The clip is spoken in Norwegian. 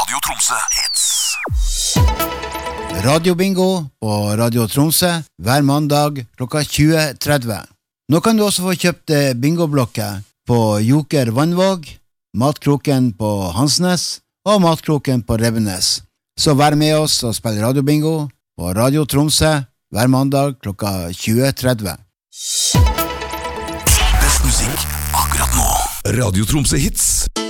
Radio Tromsø Hits. Radiobingo på Radio Tromsø hver mandag klokka 20:30. Nå kan du også få kjøpt bingoblokker på Joker Vannvåg, Matkroken på Hansnes og Matkroken på Revenes. Så vær med oss og spill radiobingo på Radio Tromsø hver mandag klokka 20:30. Best musikk akkurat nå. Radio Tromsø Hits.